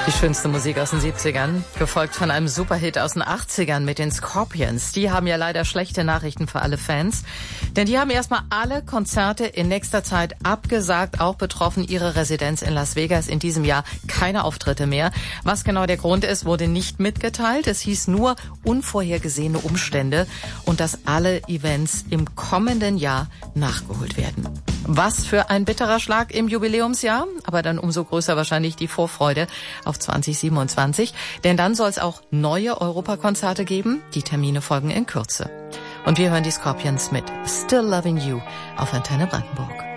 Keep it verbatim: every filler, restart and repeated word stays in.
Die schönste Musik aus den siebzigern, gefolgt von einem Superhit aus den achtzigern mit den Scorpions. Die haben ja leider schlechte Nachrichten für alle Fans, denn die haben erstmal alle Konzerte in nächster Zeit abgesagt, auch betroffen ihre Residenz in Las Vegas in diesem Jahr keine Auftritte mehr. Was genau der Grund ist, wurde nicht mitgeteilt. Es hieß nur unvorhergesehene Umstände und dass alle Events im kommenden Jahr nachgeholt werden. Was für ein bitterer Schlag im Jubiläumsjahr, aber dann umso größer wahrscheinlich die Vorfreude auf zwanzig siebenundzwanzig, denn dann soll es auch neue Europakonzerte geben. Die Termine folgen in Kürze. Und wir hören die Scorpions mit Still Loving You auf Antenne Brandenburg.